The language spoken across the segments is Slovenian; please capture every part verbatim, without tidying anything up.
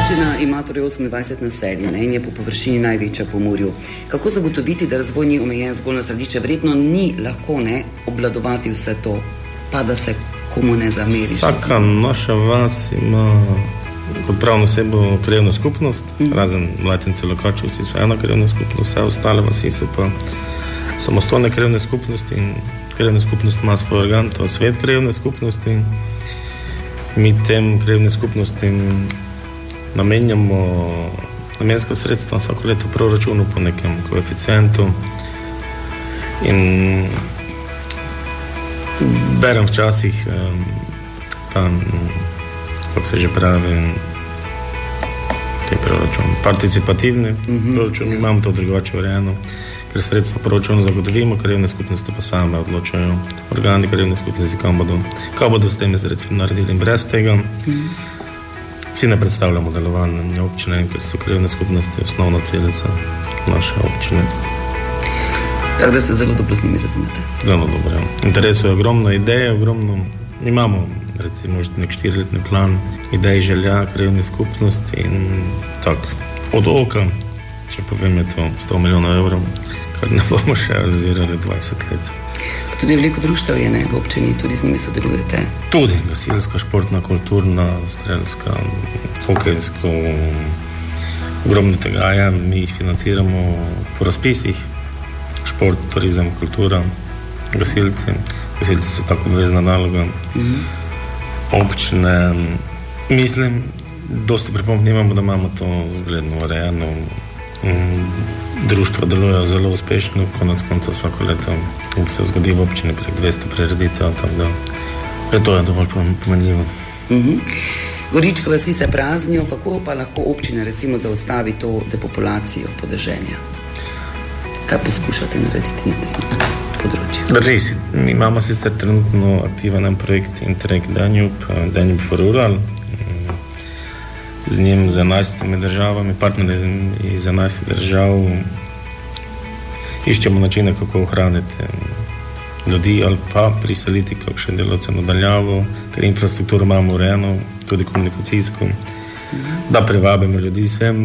Občina ima torej osemindvajset naselij in je po površini največja po Pomurju. Kako zagotoviti, da razvoj ni omejen zgolj na središče? Verjetno ni lahko ne obvladovati vse to, pa da se komu ne zameri. Vsaka naša vas ima kot pravno osebo krajevno skupnost, mm. razen Mlatinci, Lokačevci so ena krajevna skupnost, vse ostale vasi so pa samostojne krajevne skupnosti in krajevna skupnost ima svoj organ, to je svet krajevne skupnosti. Mi tem krajevne skupnosti namenjamo namenska sredstva vsako leto v proračunu po nekem koeficientu in berem včasih tam, kako se že pravi, te proračun, participativni mm-hmm. proračun, imamo to drugače urejeno, ker sredstva proračuna zagotovimo, krajevne skupnosti pa same odločajo, organi krajevne skupnosti, kam bodo, kaj bodo s temi sredstvi naredili in brez tega. Mm-hmm. Vsi ne predstavljamo delovanje občine, ker so krajevne skupnosti osnovna celica naše občine. Tako da se zelo dobro z njimi razumete. Zelo dobro, ja. Interesuje je ogromno ideje, ogromno, imamo recimo nek štiriletni plan idej, želja krajevne skupnosti in tako, od oka, če povem, je to sto milijonov evrov, kar ne bomo še realizirali dvajset let. Tudi veliko društev je, ne, v občini, tudi z njimi sodelujete? Tudi, gasilska, športna, kulturna, strelska, hokejsko, ogromno tega je, mi jih financiramo po razpisih, šport, turizem, kultura, gasilci, gasilci so tako obvezna naloga. Mm-hmm. Občine, mislim, dosti pripomb nimamo, da imamo to zgledno urejeno. Društva delujejo zelo uspešno, konec konca vsako leto se zgodi v občini prek dvesto prireditev, tako da je to je dovolj pomenljivo. Mm-hmm. Goričke vasi se praznijo, kako pa lahko občina recimo zaustavi to depopulacijo podeželja? Kaj poskušate narediti na tem področju? Drži si, mi imamo sicer trenutno aktiven projekt Interreg Danube, Danube for Rural, z njim z enajstimi državami, partnerji iz enajstih držav iščemo načine, kako ohraniti ljudi ali pa priseliti kakšne delavce nadaljavo, ker infrastrukturo imamo urejeno, tudi komunikacijsko, mm-hmm. da privabimo ljudi sem.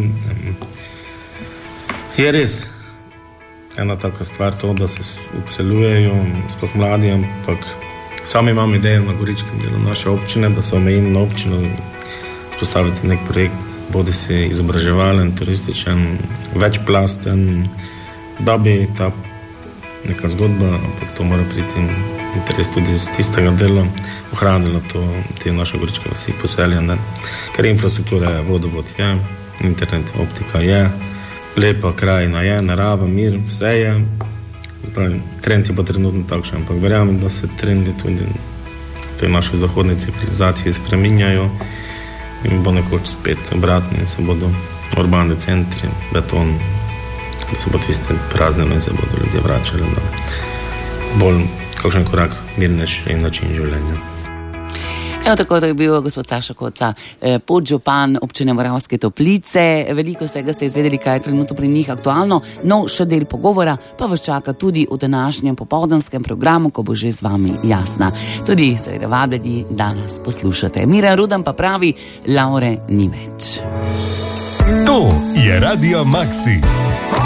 Je res ena taka stvar to, da se odseljujejo, sploh mladi, ampak sami imamo idejo na goričkem delu naše občine, da so omejeni na občino postaviti nek projekt, bodi si izobraževalen, turističen, večplasten, da bi ta neka zgodba, ampak to mora priti interes tudi z tistega dela, ohranilo to, te naše goričke vasi poseljene, ker infrastruktura je, vodovod je, internet, optika je, lepa krajina je, narava, mir, vse je. Zdaj, trend je pa trenutno takšen, ampak verjamem, da se trendi tudi te naše zahodne civilizacije spreminjajo in bo nekoč spet obratno in se bodo urbane centri, beton, da se bo tiste prazneno in se bodo ljudje vračali na bolj kakšen korak mirnejši način življenja. Evo tako, to je bil gospod Sašo Koca, podžupan občine Moravske Toplice. Veliko vsega ste izvedeli, kaj je trenutno pri njih aktualno. No, še del pogovora pa vas čaka tudi v današnjem popoldanskem programu, ko bo že z vami Jasna. Tudi seveda vabljeni, da nas poslušate. Miran Rudan pa pravi, Laure ni več. To je Radio Maxi.